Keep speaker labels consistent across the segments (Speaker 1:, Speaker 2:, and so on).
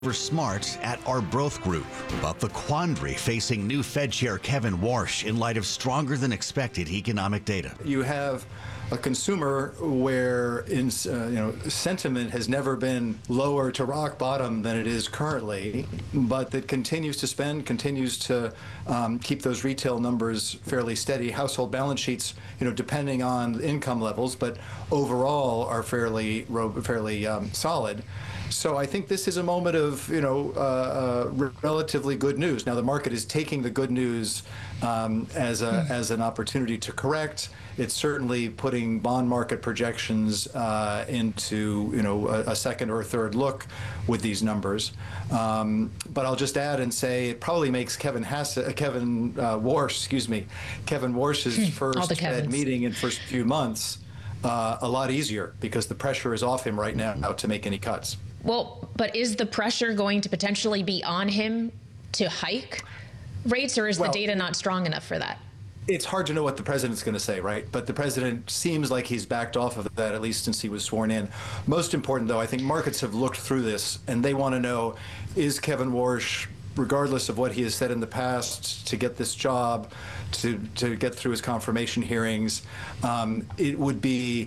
Speaker 1: Smart at Arbroath Group about the quandary facing new Fed Chair Kevin Warsh in light of stronger than expected economic data.
Speaker 2: You have a consumer where sentiment has never been lower to rock bottom than it is currently, but that continues to spend, continues to keep those retail numbers fairly steady. Household balance sheets, depending on income levels, but overall are fairly solid. So I think this is a moment of, relatively good news. Now the market is taking the good news as an opportunity to correct. It's certainly putting bond market projections into, a second or third look with these numbers. But I'll just add and say it probably makes Kevin Warsh's first Fed meeting in first few months a lot easier because the pressure is off him right now to make any cuts.
Speaker 3: Well, but is the pressure going to potentially be on him to hike rates, or is the data not strong enough for that?
Speaker 2: It's hard to know what the president's going to say, right? But the president seems like he's backed off of that, at least since he was sworn in. Most important, though, I think markets have looked through this, and they want to know, is Kevin Warsh, regardless of what he has said in the past, to get this job, to get through his confirmation hearings, it would be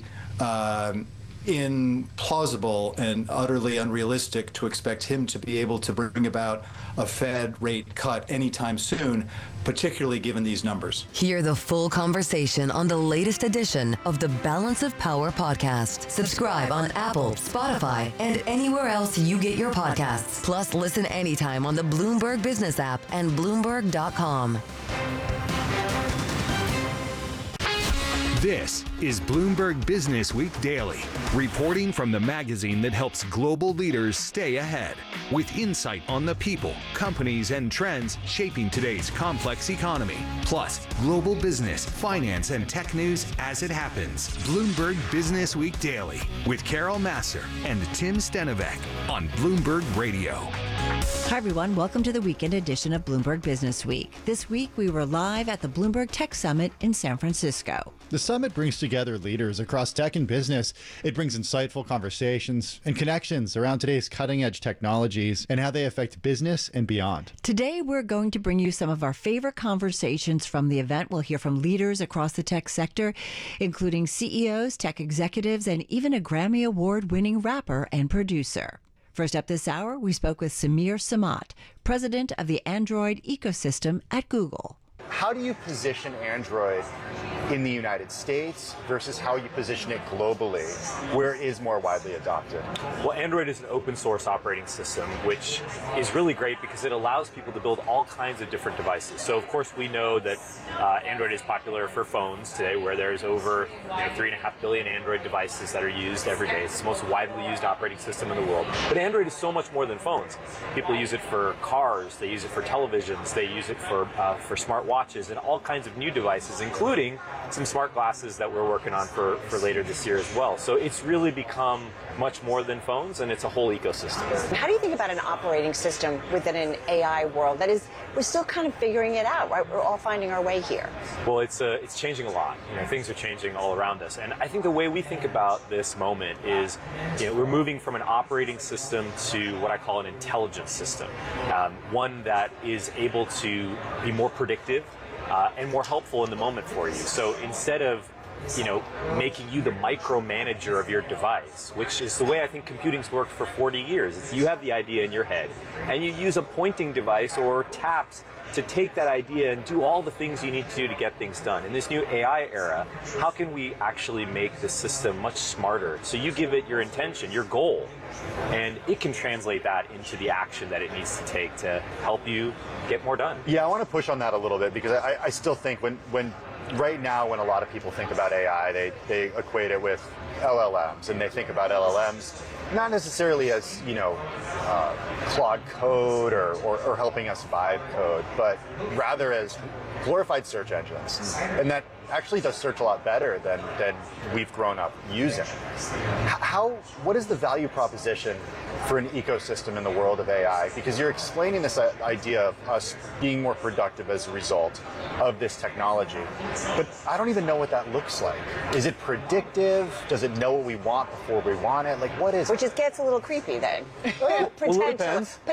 Speaker 2: implausible and utterly unrealistic to expect him to be able to bring about a Fed rate cut anytime soon, particularly given these numbers.
Speaker 4: Hear the full conversation on the latest edition of the Balance of Power podcast. Subscribe on Apple, Spotify, and anywhere else you get your podcasts. Plus, listen anytime on the Bloomberg Business app and Bloomberg.com.
Speaker 5: This is Bloomberg Business Week Daily, reporting from the magazine that helps global leaders stay ahead, with insight on the people, companies, and trends shaping today's complex economy, plus global business, finance, and tech news as it happens. Bloomberg Business Week Daily with Carol Massar and Tim Stenovec on Bloomberg Radio.
Speaker 6: Hi, everyone. Welcome to the weekend edition of Bloomberg Business Week. This week, we were live at the Bloomberg Tech Summit in San Francisco.
Speaker 7: The summit brings together leaders across tech and business. It brings insightful conversations and connections around today's cutting-edge technologies and how they affect business and beyond.
Speaker 6: Today, we're going to bring you some of our favorite conversations from the event. We'll hear from leaders across the tech sector, including CEOs, tech executives, and even a Grammy Award-winning rapper and producer. First up this hour, we spoke with Samir Samat, president of the Android ecosystem at Google.
Speaker 8: How do you position Android in the United States versus how you position it globally, where it is more widely adopted?
Speaker 9: Well, Android is an open source operating system, which is really great because it allows people to build all kinds of different devices. So, of course, we know that Android is popular for phones today, where there's over 3.5 billion Android devices that are used every day. It's the most widely used operating system in the world. But Android is so much more than phones. People use it for cars, they use it for televisions, they use it for smart watches and all kinds of new devices, including some smart glasses that we're working on for later this year as well. So it's really become much more than phones, and it's a whole ecosystem.
Speaker 10: How do you think about an operating system within an AI world? That is, we're still kind of figuring it out, right? We're all finding our way here.
Speaker 9: Well, it's changing a lot. Things are changing all around us. And I think the way we think about this moment is, we're moving from an operating system to what I call an intelligence system, one that is able to be more predictive, and more helpful in the moment for you. So instead of making you the micromanager of your device, which is the way I think computing's worked for 40 years. It's you have the idea in your head, and you use a pointing device or taps to take that idea and do all the things you need to do to get things done. In this new AI era, how can we actually make the system much smarter? So you give it your intention, your goal, and it can translate that into the action that it needs to take to help you get more done.
Speaker 8: Yeah, I want to push on that a little bit because I still think when right now when a lot of people think about AI, they equate it with LLMs, and they think about LLMs not necessarily as Claude Code or helping us vibe code, but rather as glorified search engines, and that actually does search a lot better than we've grown up using. What is the value proposition for an ecosystem in the world of AI? Because you're explaining this idea of us being more productive as a result of this technology, but I don't even know what that looks like. Is it predictive? Does it know what we want before we want it? Like, what is it?
Speaker 10: Which gets a little creepy then.
Speaker 8: Well, it depends.